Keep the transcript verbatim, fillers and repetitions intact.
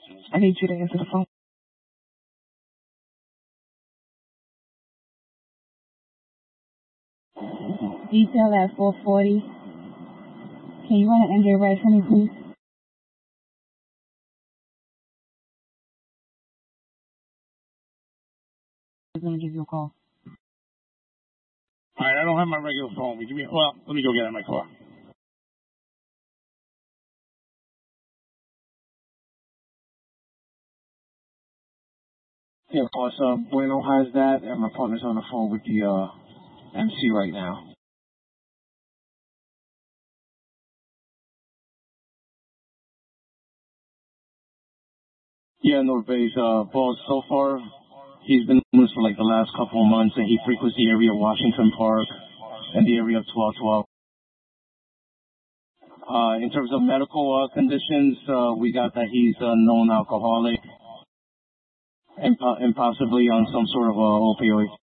I need you to answer the phone. Detail at four forty. Can you run an M J right for me, please? I'm going to give you a call. All right, I don't have my regular phone. Give me, well, let me go get it in my car. Yeah, boss, uh, Bueno has that, and my partner's on the phone with the, uh, M C right now. Yeah, Norvez, uh, boss, so far, he's been homeless for like the last couple of months, and he frequents the area of Washington Park and the area of twelve twelve. Uh, in terms of medical, uh, conditions, uh, we got that he's a known alcoholic and, uh, and possibly on some sort of, uh, opioid.